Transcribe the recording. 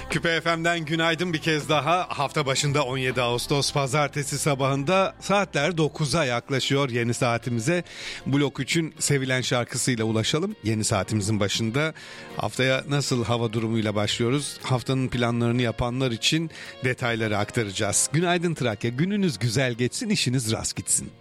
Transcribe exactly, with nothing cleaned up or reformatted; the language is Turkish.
Küpe F M'den günaydın bir kez daha. Hafta başında on yedi Ağustos Pazartesi sabahında saatler dokuza yaklaşıyor yeni saatimize. Blok üçün sevilen şarkısıyla ulaşalım. Yeni saatimizin başında haftaya nasıl hava durumuyla başlıyoruz? Haftanın planlarını yapanlar için detayları aktaracağız. Günaydın Trakya, gününüz güzel geçsin, işiniz rast gitsin.